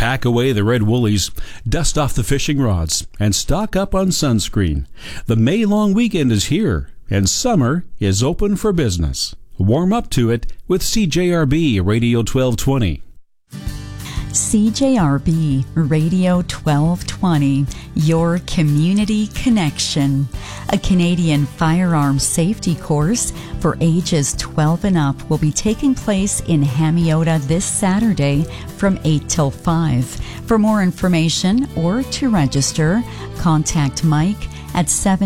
Pack away the red woolies, dust off the fishing rods, and stock up on sunscreen. The May long weekend is here, and summer is open for business. Warm up to it with CJRB Radio 1220. CJRB Radio 1220, your community connection. A Canadian firearms safety course for ages 12 and up will be taking place in Hamiota this Saturday from 8 till 5. For more information or to register, contact Mike at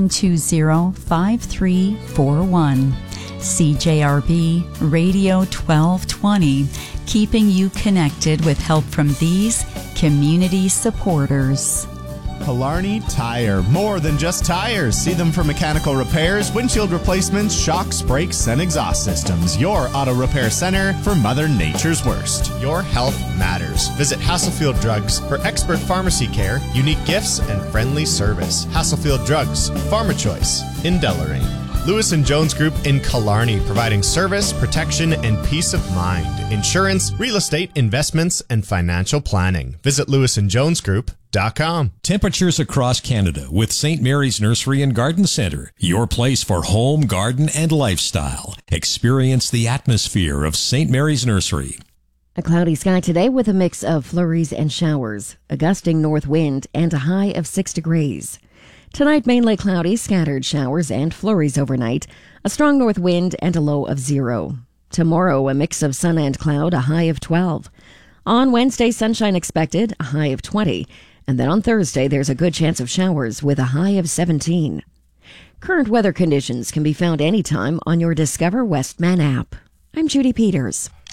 720-5341. CJRB Radio 1220, keeping you connected with help from these community supporters. Killarney Tire, more than just tires. See them for mechanical repairs, windshield replacements, shocks, brakes, and exhaust systems. Your auto repair center for Mother Nature's worst. Your health matters. Visit Hasselfield Drugs for expert pharmacy care, unique gifts, and friendly service. Hasselfield Drugs, Farmer Choice in Deloraine. Lewis & Jones Group in Killarney, providing service, protection, and peace of mind. Insurance, real estate, investments, and financial planning. Visit lewisandjonesgroup.com. Temperatures across Canada with St. Mary's Nursery and Garden Centre. Your place for home, garden, and lifestyle. Experience the atmosphere of St. Mary's Nursery. A cloudy sky today with a mix of flurries and showers, a gusting north wind, and a high of 6 degrees. Tonight, mainly cloudy, scattered showers and flurries overnight, a strong north wind, and a low of 0. Tomorrow, a mix of sun and cloud, a high of 12. On Wednesday, sunshine expected, a high of 20. And then on Thursday, there's a good chance of showers with a high of 17. Current weather conditions can be found anytime on your Discover Westman app. I'm Judy Peters.